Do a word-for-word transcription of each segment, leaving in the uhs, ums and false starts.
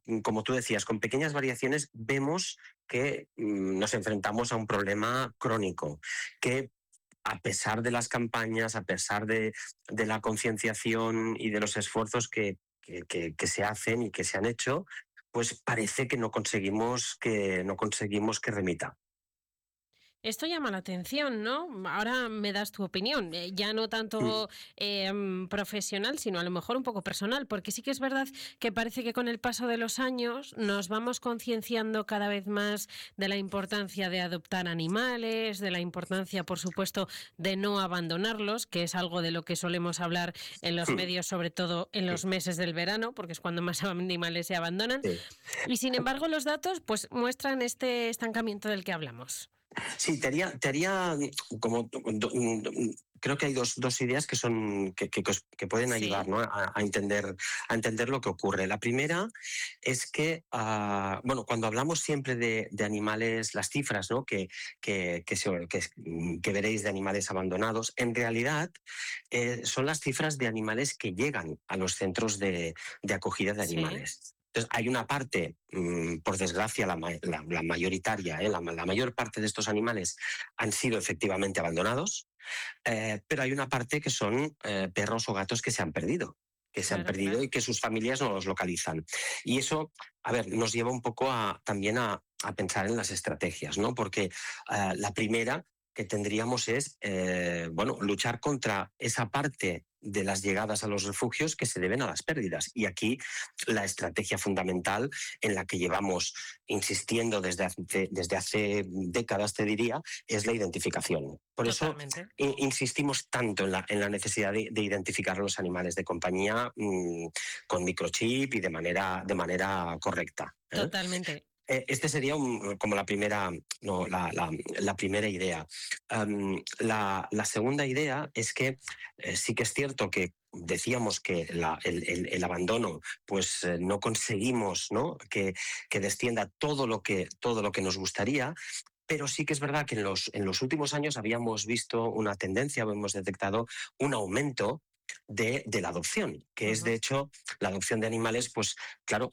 como tú decías, con pequeñas variaciones vemos que mm, nos enfrentamos a un problema crónico, que a pesar de las campañas, a pesar de, de la concienciación y de los esfuerzos que, que, que, que se hacen y que se han hecho, pues parece que no conseguimos que, no conseguimos que remita. Esto llama la atención, ¿no? Ahora me das tu opinión, eh, ya no tanto eh, profesional, sino a lo mejor un poco personal, porque sí que es verdad que parece que con el paso de los años nos vamos concienciando cada vez más de la importancia de adoptar animales, de la importancia, por supuesto, de no abandonarlos, que es algo de lo que solemos hablar en los medios, sobre todo en los meses del verano, porque es cuando más animales se abandonan. Sí. Y sin embargo, los datos pues muestran este estancamiento del que hablamos. Sí, te haría, te haría como creo que hay dos, dos ideas que son que, que, que pueden ayudar, Sí. ¿no? a, a entender a entender lo que ocurre. La primera es que uh, bueno, cuando hablamos siempre de, de animales, las cifras, ¿no? que, que, que, se, que, que veréis de animales abandonados, en realidad eh, son las cifras de animales que llegan a los centros de, de acogida de animales. Sí. Entonces, hay una parte, mmm, por desgracia, la, la, la mayoritaria, ¿eh? la, la mayor parte de estos animales han sido efectivamente abandonados, eh, pero hay una parte que son eh, perros o gatos que se han perdido, que se Claro, han perdido claro. y que sus familias no los localizan. Y eso, a ver, nos lleva un poco a, también a, a pensar en las estrategias, ¿no? Porque eh, la primera que tendríamos es, eh, bueno, luchar contra esa parte de las llegadas a los refugios que se deben a las pérdidas. Y aquí la estrategia fundamental en la que llevamos insistiendo desde hace, desde hace décadas, te diría, es la identificación. Por Totalmente. eso insistimos tanto en la, en la necesidad de, de identificar a los animales de compañía mmm, con microchip y de manera, de manera correcta, ¿eh? Totalmente. Este sería un, como la primera, no, la, la, la primera idea. Um, la, la segunda idea es que eh, sí que es cierto que decíamos que la, el, el, el abandono, pues eh, no conseguimos, ¿no? Que, que descienda todo lo que, todo lo que nos gustaría. Pero sí que es verdad que en los, en los últimos años habíamos visto una tendencia, hemos detectado un aumento de, de la adopción, que uh-huh. es de hecho la adopción de animales, pues claro,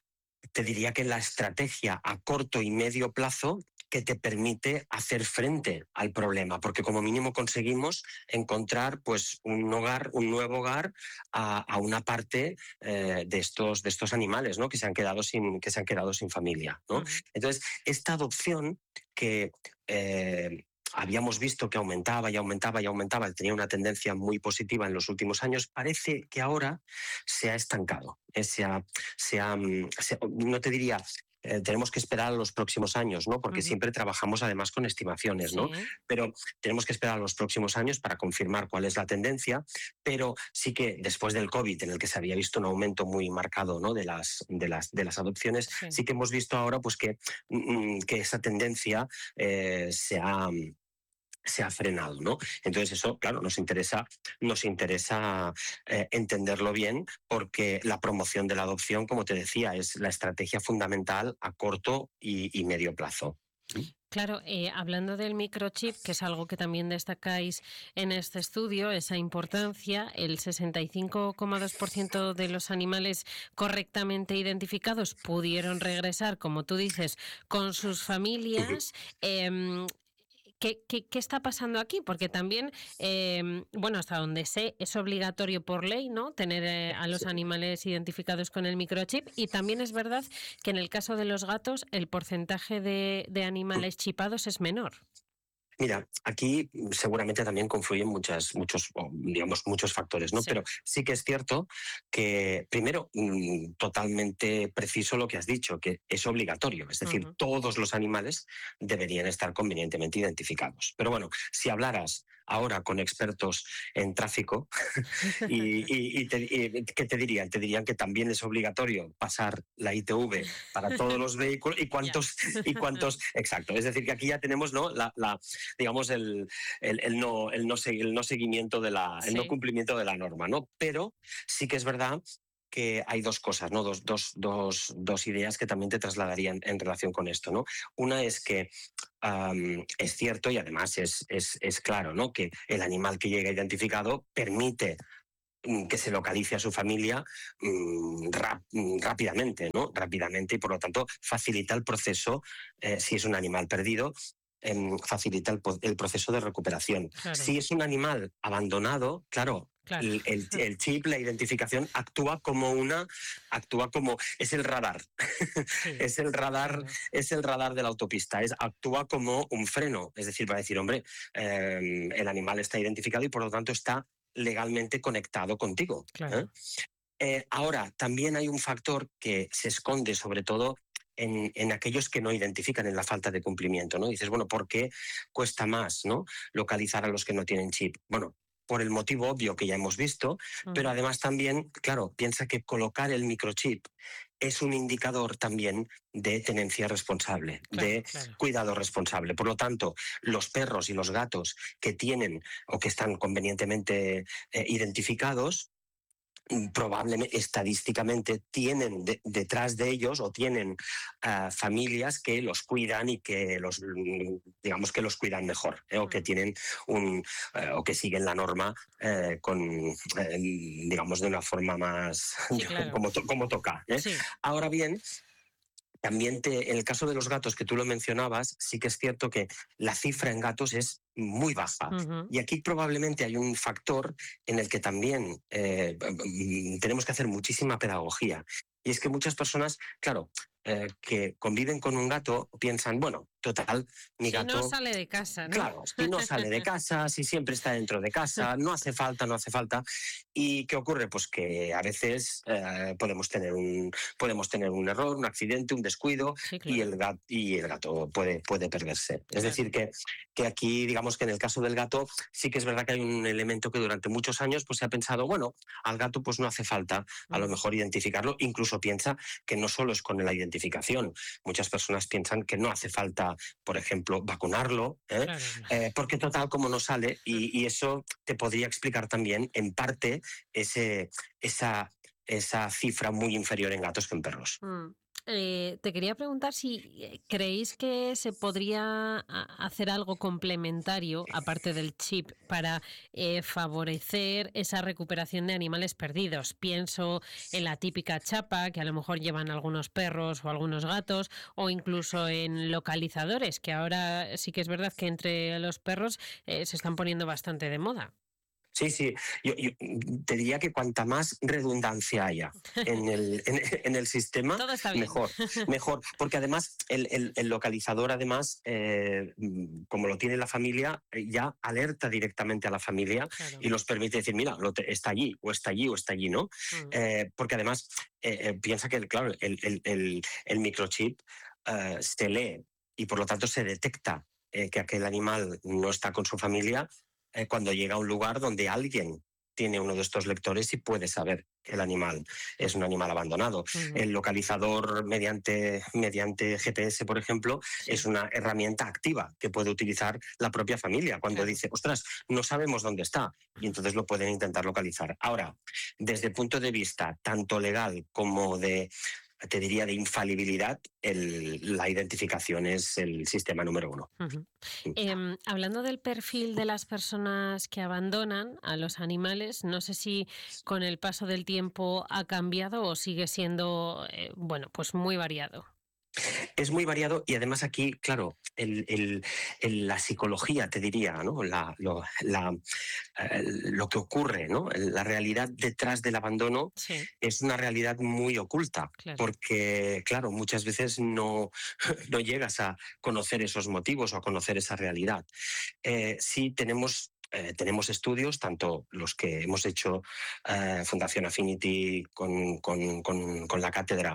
te diría que la estrategia a corto y medio plazo que te permite hacer frente al problema, porque como mínimo conseguimos encontrar pues un hogar, un nuevo hogar a, a una parte eh, de estos de estos animales, ¿no? que se han quedado sin que se han quedado sin familia, ¿no? Uh-huh. Entonces, esta adopción que eh, habíamos visto que aumentaba y aumentaba y aumentaba, tenía una tendencia muy positiva en los últimos años, parece que ahora se ha estancado. Se ha, se ha, se, no te diría, eh, tenemos que esperar a los próximos años, ¿no? Porque uh-huh. siempre trabajamos además con estimaciones, sí. ¿no? Pero tenemos que esperar a los próximos años para confirmar cuál es la tendencia, pero sí que después del COVID, en el que se había visto un aumento muy marcado, ¿no? de, las, de, las, de las adopciones, sí. sí que hemos visto ahora pues, que, que esa tendencia eh, se ha... se ha frenado, ¿no? Entonces eso, claro, nos interesa, nos interesa eh, entenderlo bien, porque la promoción de la adopción, como te decía, es la estrategia fundamental a corto y, y medio plazo. Claro, eh, hablando del microchip, que es algo que también destacáis en este estudio, esa importancia, el sesenta y cinco coma dos por ciento de los animales correctamente identificados pudieron regresar, como tú dices, con sus familias. Eh, ¿Qué, qué, ¿Qué está pasando aquí? Porque también, eh, bueno, hasta donde sé, es obligatorio por ley, ¿no? Tener eh, a los animales identificados con el microchip. Y también es verdad que en el caso de los gatos, el porcentaje de, de animales chipados es menor. Mira, aquí seguramente también confluyen muchas, muchos, digamos, muchos factores, ¿no? Sí. Pero sí que es cierto que, primero, totalmente preciso lo que has dicho, que es obligatorio, es decir, uh-huh. todos los animales deberían estar convenientemente identificados. Pero bueno, si hablaras ahora con expertos en tráfico, y, y, y, te, y ¿qué te dirían? Te dirían que también es obligatorio pasar la I T V para todos los vehículos y cuántos, yeah. y cuántos, exacto. Es decir, que aquí ya tenemos, ¿no? la, la digamos, el, el, el, no, el, no, el no seguimiento de la, sí. el no cumplimiento de la norma, ¿no? Pero sí que es verdad que hay dos cosas, ¿no? Dos, dos, dos, dos ideas que también te trasladarían en relación con esto, ¿no? Una es que um, es cierto y además es, es, es claro, ¿no? Que el animal que llega identificado permite que se localice a su familia mmm, rap, rápidamente, ¿no? Rápidamente, y por lo tanto facilita el proceso, eh, si es un animal perdido, eh, facilita el, el proceso de recuperación. Claro. Si es un animal abandonado, claro, Claro. El, el, el chip, la identificación, actúa como una, actúa como, es el radar, sí, es el radar, claro. es el radar de la autopista, es, actúa como un freno, es decir, para decir, hombre, eh, el animal está identificado y por lo tanto está legalmente conectado contigo. Claro. ¿eh? Eh, ahora, también hay un factor que se esconde sobre todo en, en aquellos que no identifican, en la falta de cumplimiento, ¿no? Dices, bueno, ¿por qué cuesta más, ¿no?, localizar a los que no tienen chip? Bueno, por el motivo obvio que ya hemos visto, uh-huh. pero además también, claro, piensa que colocar el microchip es un indicador también de tenencia responsable, claro, de claro. cuidado responsable. Por lo tanto, los perros y los gatos que tienen o que están convenientemente eh, identificados, probablemente, estadísticamente, tienen de, detrás de ellos o tienen uh, familias que los cuidan y que los, digamos, que los cuidan mejor, ¿eh? o que tienen un, uh, o que siguen la norma uh, con, uh, digamos, de una forma más, sí, claro. como, to, como toca. ¿eh? Sí. Ahora bien, también te, en el caso de los gatos que tú lo mencionabas, sí que es cierto que la cifra en gatos es muy baja. Uh-huh. Y aquí probablemente hay un factor en el que también eh, tenemos que hacer muchísima pedagogía. Y es que muchas personas, claro, eh, que conviven con un gato piensan, bueno, total, mi si gato... no sale de casa, ¿no? Claro, si no sale de casa, si siempre está dentro de casa, no hace falta, no hace falta. ¿Y qué ocurre? Pues que a veces eh, podemos, tener un, podemos tener un error, un accidente, un descuido, sí, claro. y, el gato, y el gato puede, puede perderse. Claro. Es decir, que, que aquí, digamos que en el caso del gato, sí que es verdad que hay un elemento que durante muchos años pues, se ha pensado, bueno, al gato pues no hace falta a lo mejor identificarlo, incluso piensa que no solo es con la identificación. Muchas personas piensan que no hace falta, por ejemplo, vacunarlo, ¿eh? Claro. Eh, porque total como no sale, y, y eso te podría explicar también en parte ese, esa, esa cifra muy inferior en gatos que en perros. Mm. Eh, te quería preguntar si creéis que se podría hacer algo complementario, aparte del chip, para eh, favorecer esa recuperación de animales perdidos. Pienso en la típica chapa que a lo mejor llevan algunos perros o algunos gatos, o incluso en localizadores, que ahora sí que es verdad que entre los perros eh, se están poniendo bastante de moda. Sí, sí. Yo, yo te diría que cuanta más redundancia haya en el, en, en el sistema, todo está bien. mejor. Mejor. Porque además el, el, el localizador, además, eh, como lo tiene la familia, ya alerta directamente a la familia, claro, y los permite decir, mira, lo te, está allí, o está allí, o está allí, ¿no? Uh-huh. Eh, porque además eh, eh, piensa que, claro, el, el, el, el microchip eh, se lee y por lo tanto se detecta eh, que aquel animal no está con su familia Eh, cuando llega a un lugar donde alguien tiene uno de estos lectores y puede saber que el animal es un animal abandonado. Uh-huh. El localizador mediante, mediante G P S, por ejemplo, sí, es una herramienta activa que puede utilizar la propia familia cuando claro, dice, ostras, no sabemos dónde está, y entonces lo pueden intentar localizar. Ahora, desde el punto de vista tanto legal como de, te diría, de infalibilidad, el, la identificación es el sistema número uno. Uh-huh. Eh, hablando del perfil de las personas que abandonan a los animales, no sé si con el paso del tiempo ha cambiado o sigue siendo, eh, bueno, pues muy variado. Es muy variado y además aquí, claro, el, el, el, la psicología, te diría, ¿no? La, lo, la, eh, lo que ocurre, ¿no? La realidad detrás del abandono, sí, es una realidad muy oculta, claro, porque, claro, muchas veces no, no llegas a conocer esos motivos o a conocer esa realidad. Eh, sí tenemos... Eh, tenemos estudios, tanto los que hemos hecho eh, Fundación Affinity con, con, con, con la cátedra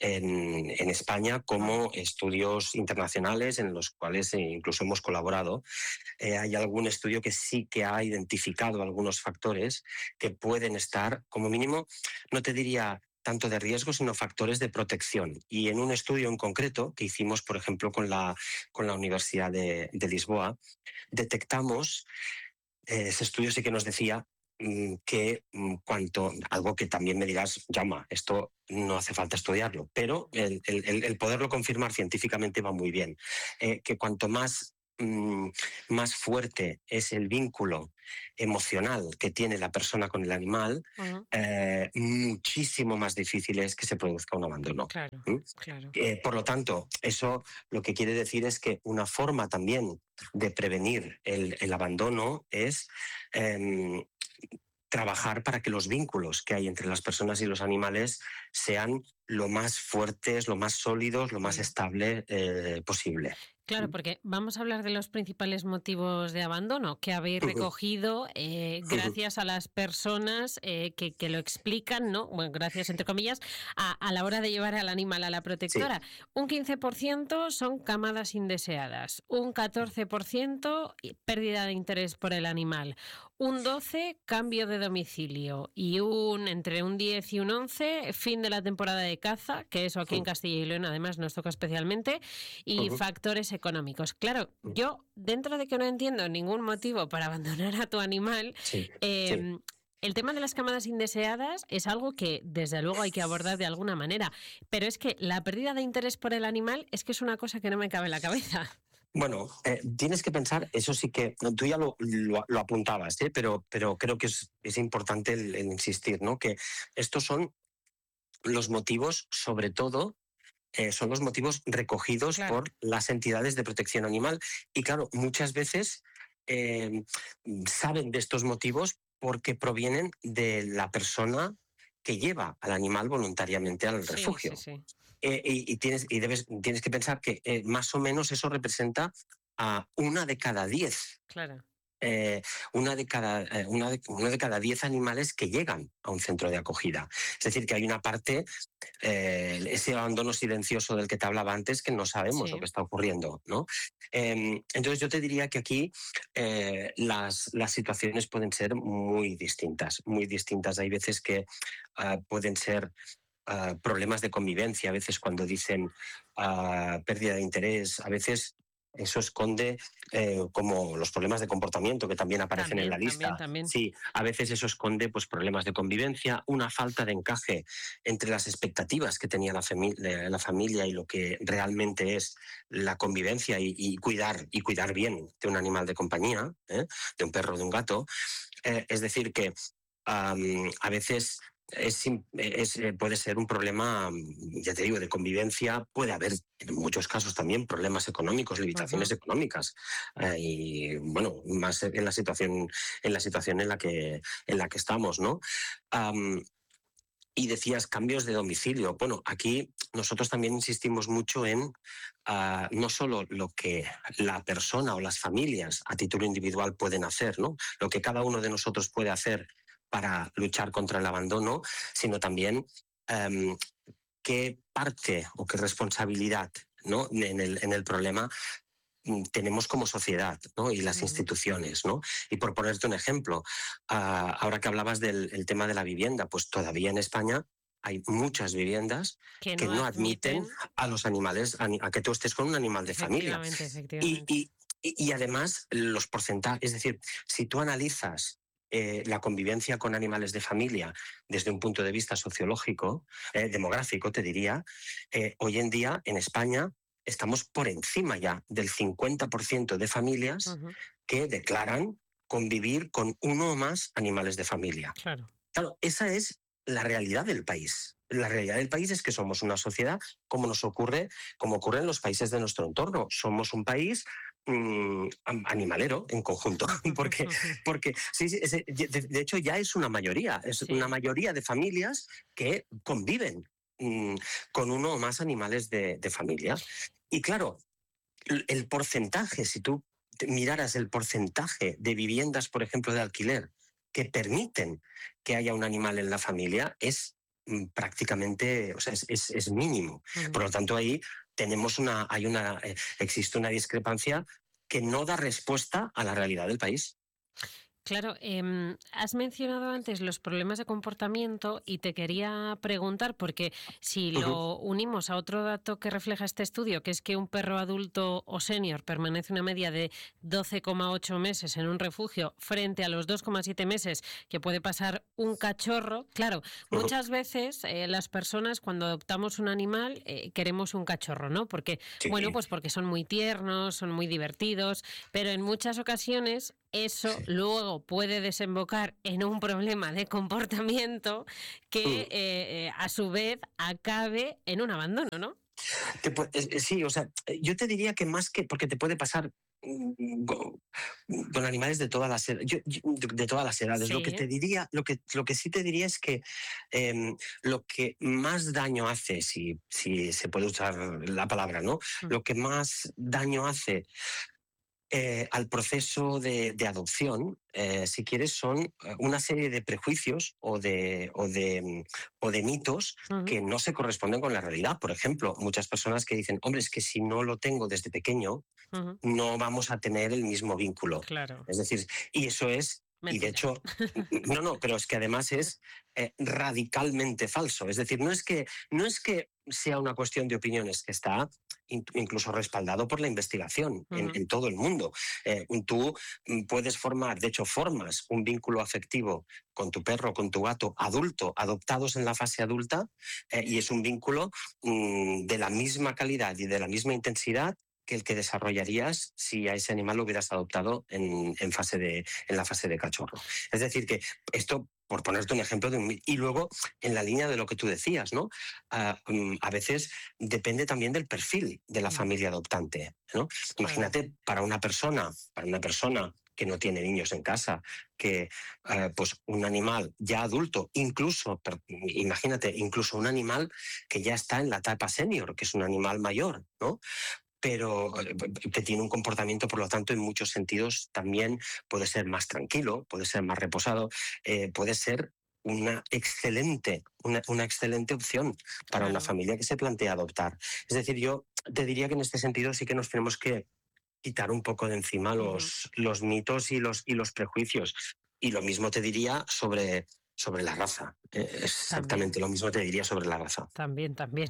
en, en España, como estudios internacionales en los cuales incluso hemos colaborado. Eh, hay algún estudio que sí que ha identificado algunos factores que pueden estar, como mínimo, no te diría tanto de riesgo, sino factores de protección. Y en un estudio en concreto que hicimos, por ejemplo, con la, con la Universidad de, de Lisboa, detectamos, eh, ese estudio sí que nos decía mmm, que mmm, cuanto, algo que también me dirás, Jaume, esto no hace falta estudiarlo, pero el, el, el poderlo confirmar científicamente va muy bien, eh, que cuanto más mmm, más fuerte es el vínculo emocional que tiene la persona con el animal, uh-huh. eh, muchísimo más difícil es que se produzca un abandono. Claro, ¿Mm? claro. Eh, por lo tanto, eso lo que quiere decir es que una forma también de prevenir el, el abandono es eh, trabajar para que los vínculos que hay entre las personas y los animales sean lo más fuertes, lo más sólidos, lo más Mm. estable eh, posible. Claro, porque vamos a hablar de los principales motivos de abandono que habéis recogido eh, gracias a las personas eh, que, que lo explican, ¿no? Bueno, gracias entre comillas, a, a la hora de llevar al animal a la Sí. protectora. Un quince por ciento son camadas indeseadas, un catorce por ciento pérdida de interés por el animal, un doce por ciento cambio de domicilio y un entre un diez y un once por ciento fin de la temporada de caza, que eso aquí en Castilla y León además nos toca especialmente, y Uh-huh. factores económicos. Claro, yo dentro de que no entiendo ningún motivo para abandonar a tu animal, Sí, eh, sí. el tema de las camadas indeseadas es algo que desde luego hay que abordar de alguna manera, pero es que la pérdida de interés por el animal es que es una cosa que no me cabe en la cabeza. Bueno, eh, tienes que pensar, eso sí que tú ya lo, lo, lo apuntabas, ¿eh? pero, pero creo que es, es importante el, el insistir, ¿no? Que estos son los motivos, sobre todo, eh, son los motivos recogidos Claro. por las entidades de protección animal. Y claro, muchas veces eh, saben de estos motivos porque provienen de la persona que lleva al animal voluntariamente al Sí, refugio. sí, sí. Eh, y, y, tienes, y debes, tienes que pensar que eh, más o menos eso representa a una de cada diez. Claro. Eh, una, de cada, eh, una, de, una de cada diez animales que llegan a un centro de acogida. Es decir, que hay una parte, eh, ese abandono silencioso del que te hablaba antes, que no sabemos Sí. lo que está ocurriendo, ¿no? Eh, entonces yo te diría que aquí eh, las, las situaciones pueden ser muy distintas, muy distintas. Hay veces que uh, pueden ser Uh, problemas de convivencia, a veces cuando dicen uh, pérdida de interés, a veces eso esconde eh, como los problemas de comportamiento que también aparecen También, en la lista. también, también. Sí, a veces eso esconde pues, problemas de convivencia, una falta de encaje entre las expectativas que tenía la, fami la familia y lo que realmente es la convivencia y, y, cuidar, y cuidar bien de un animal de compañía, ¿eh? de un perro o de un gato. Eh, es decir, que um, a veces Es, es, puede ser un problema, ya te digo, de convivencia. Puede haber, en muchos casos también, problemas económicos, limitaciones uh-huh. económicas. Eh, y, bueno, más en la situación en la, situación en la, que, en la que estamos, ¿no? Um, y decías cambios de domicilio. Bueno, aquí nosotros también insistimos mucho en uh, no solo lo que la persona o las familias a título individual pueden hacer, ¿no? Lo que cada uno de nosotros puede hacer para luchar contra el abandono, sino también um, qué parte o qué responsabilidad, ¿no? en, el, en el problema tenemos como sociedad, ¿no? y las uh-huh. instituciones. ¿no? Y por ponerte un ejemplo, uh, ahora que hablabas del el tema de la vivienda, pues todavía en España hay muchas viviendas que no, que no admiten, admiten a los animales, a, a que tú estés con un animal de familia. Efectivamente, efectivamente. Y, y, y además los porcentajes, es decir, si tú analizas Eh, la convivencia con animales de familia desde un punto de vista sociológico, eh, demográfico, te diría, eh, hoy en día en España estamos por encima ya del cincuenta por ciento de familias uh-huh. que declaran convivir con uno o más animales de familia. Claro. Claro, esa es la realidad del país. La realidad del país es que somos una sociedad como nos ocurre, como ocurre en los países de nuestro entorno. Somos un país mmm, animalero en conjunto, porque, porque sí, sí, de, de hecho ya es una mayoría, es sí. una mayoría de familias que conviven mmm, con uno o más animales de, de familia. Y claro, el porcentaje, si tú miraras el porcentaje de viviendas, por ejemplo, de alquiler, que permiten que haya un animal en la familia, es prácticamente, o sea, es, es, es mínimo. Uh-huh. Por lo tanto, ahí tenemos una, hay una, eh, existe una discrepancia que no da respuesta a la realidad del país. Claro, eh, has mencionado antes los problemas de comportamiento y te quería preguntar, porque si Ujú, lo unimos a otro dato que refleja este estudio, que es que un perro adulto o senior permanece una media de doce coma ocho meses en un refugio frente a los dos coma siete meses que puede pasar un cachorro, claro, ujú. muchas veces eh, las personas cuando adoptamos un animal eh, queremos un cachorro, ¿no? Porque, bueno, Sí. pues porque son muy tiernos, son muy divertidos, pero en muchas ocasiones eso luego puede desembocar en un problema de comportamiento que Mm. eh, eh, a su vez acabe en un abandono, ¿no? Te pue- es- es- sí, o sea, yo te diría que más que, porque te puede pasar mm, go- con animales de todas las edades, yo- yo- de todas las edades. Lo que Sí. te diría, lo que, lo que sí te diría es que em, lo que más daño hace, si, si se puede usar la palabra, ¿no? Mm, Lo que más daño hace eh, al proceso de, de adopción, eh, si quieres, son eh, una serie de prejuicios o de, o, de, mm, o de mitos ujú, que no se corresponden con la realidad. Por ejemplo, muchas personas que dicen, hombre, es que si no lo tengo desde pequeño, ujú. no vamos a tener el mismo vínculo. Claro, Es decir, y eso es, y de mentira. hecho, no, no, pero es que además es eh, radicalmente falso. Es decir, no es que, no es que sea una cuestión de opiniones, que está in- incluso respaldado por la investigación en, Ujú, en todo el mundo. Eh, tú mm, puedes formar, de hecho, formas un vínculo afectivo con tu perro, con tu gato adulto, adoptados en la fase adulta, eh, y es un vínculo mm, de la misma calidad y de la misma intensidad que el que desarrollarías si a ese animal lo hubieras adoptado en, en, fase de, en la fase de cachorro. Es decir, que esto, por ponerte un ejemplo, de un, y luego en la línea de lo que tú decías, ¿no? A, a veces depende también del perfil de la ujú, familia adoptante, ¿no? claro. Imagínate, para una persona, para una persona que no tiene niños en casa, que eh, pues un animal ya adulto, incluso, per, imagínate, incluso un animal que ya está en la etapa senior, que es un animal mayor, ¿no? Pero eh, que tiene un comportamiento, por lo tanto, en muchos sentidos también puede ser más tranquilo, puede ser más reposado, eh, puede ser una excelente, una, una excelente opción para una Claro. familia que se plantea adoptar. Es decir, yo te diría que en este sentido sí que nos tenemos que quitar un poco de encima Ujú. los, los mitos y los, y los prejuicios. Y lo mismo te diría sobre, sobre la raza. Eh, También. exactamente lo mismo te diría sobre la raza. También, también.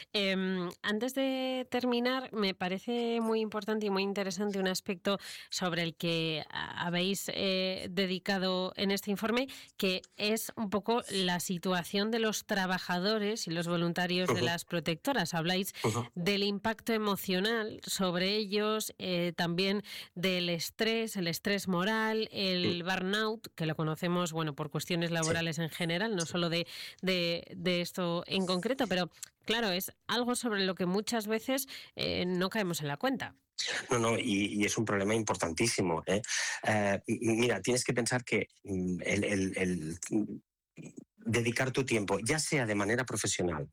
Em, antes de terminar, me parece muy importante y muy interesante un aspecto sobre el que a- habéis eh, dedicado en este informe, que es un poco la situación de los trabajadores y los voluntarios Uh de -huh, las protectoras. Habláis uh -huh. del impacto emocional sobre ellos, eh, también del estrés, el estrés moral, el burnout, que lo conocemos, bueno, por cuestiones Sí. laborales en general, no solo de de, de esto en concreto, pero claro, es algo sobre lo que muchas veces eh, no caemos en la cuenta. No, no, y, y es un problema importantísimo. ¿eh? Eh, mira, tienes que pensar que mm, el, el- el, mm, dedicar tu tiempo, ya sea de manera profesional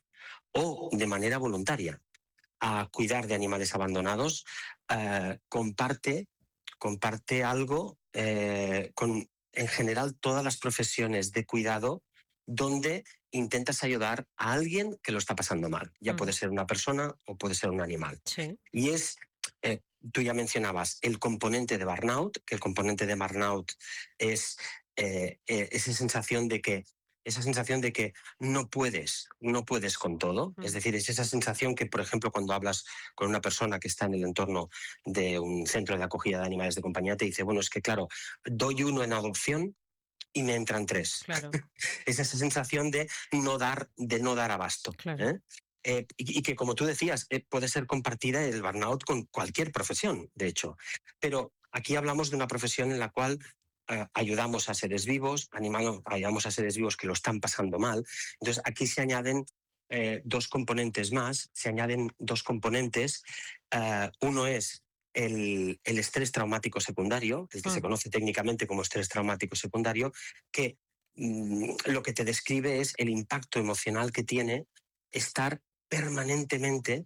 o de manera voluntaria, a cuidar de animales abandonados, eh, comparte, comparte algo eh, con, en general, todas las profesiones de cuidado donde intentas ayudar a alguien que lo está pasando mal. Ya puede Ujú. ser una persona o puede ser un animal. Sí. Y es, eh, tú ya mencionabas el componente de burnout, que el componente de burnout es eh, eh, esa sensación de que esa sensación de que no puedes, no puedes con todo. Es Ujú. decir, es esa sensación que, por ejemplo, cuando hablas con una persona que está en el entorno de un centro de acogida de animales de compañía, te dice, bueno, es que claro, doy uno en adopción y me entran tres. Claro, Es esa sensación de no dar, de no dar abasto. claro. ¿eh? Eh, y, y que, como tú decías, eh, puede ser compartida el burnout con cualquier profesión, de hecho. Pero aquí hablamos de una profesión en la cual eh, ayudamos a seres vivos, animamos, ayudamos a seres vivos que lo están pasando mal. Entonces, aquí se añaden eh, dos componentes más, se añaden dos componentes. Eh, uno es el, el estrés traumático secundario, el que se Ujú. conoce técnicamente como estrés traumático secundario, que mm, lo que te describe es el impacto emocional que tiene estar permanentemente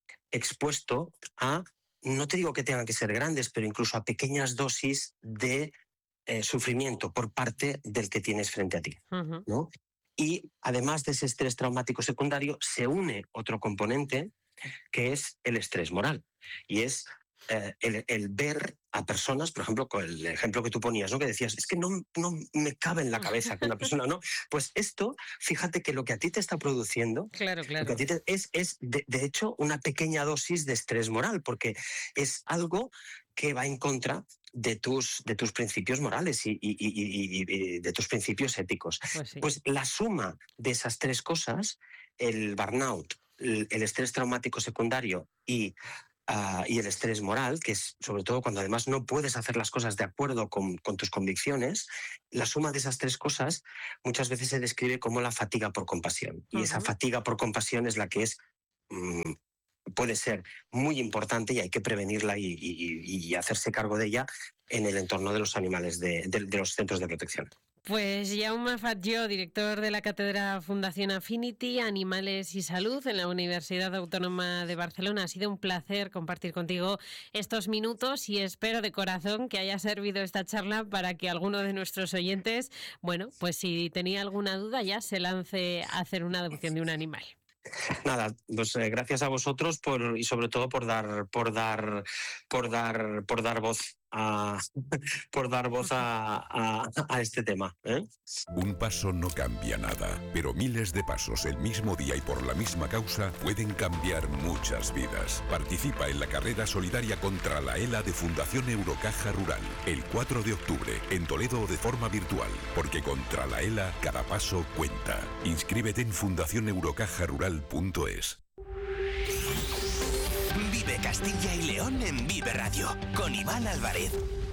expuesto a, no te digo que tengan que ser grandes, pero incluso a pequeñas dosis de eh, sufrimiento por parte del que tienes frente a ti, Ujú. ¿no? Y además de ese estrés traumático secundario, se une otro componente que es el estrés moral. Y es eh, el, el ver a personas, por ejemplo, con el ejemplo que tú ponías, ¿no? Que decías, es que no, no me cabe en la cabeza que una persona, ¿no? Pues esto, fíjate que lo que a ti te está produciendo, claro, claro. lo que a ti te, es, es de, de hecho, una pequeña dosis de estrés moral, porque es algo que va en contra de tus, de tus principios morales y, y, y, y, y de tus principios éticos. Pues, sí. Pues la suma de esas tres cosas, el burnout, el, el estrés traumático secundario y, uh, y el estrés moral, que es sobre todo cuando además no puedes hacer las cosas de acuerdo con, con tus convicciones, la suma de esas tres cosas muchas veces se describe como la fatiga por compasión. Y uh-huh. esa fatiga por compasión es la que es... Mmm, puede ser muy importante y hay que prevenirla y, y, y hacerse cargo de ella en el entorno de los animales de, de, de los centros de protección. Pues Jaume Fatjó, director de la Cátedra Fundación Affinity, Animales y Salud en la Universidad Autónoma de Barcelona. Ha sido un placer compartir contigo estos minutos y espero de corazón que haya servido esta charla para que alguno de nuestros oyentes, bueno, pues si tenía alguna duda ya se lance a hacer una adopción de un animal. Nada, pues eh, gracias a vosotros por, y sobre todo por dar, por dar, por dar, por dar voz a, por dar voz a, a, a este tema, ¿eh? Un paso no cambia nada, pero miles de pasos el mismo día y por la misma causa pueden cambiar muchas vidas. Participa en la carrera solidaria contra la ELA de Fundación Eurocaja Rural el cuatro de octubre en Toledo o de forma virtual, porque contra la ELA cada paso cuenta. Inscríbete en fundación eurocaja rural punto es. Vive Castilla y León en Vive Radio con Iván Álvarez.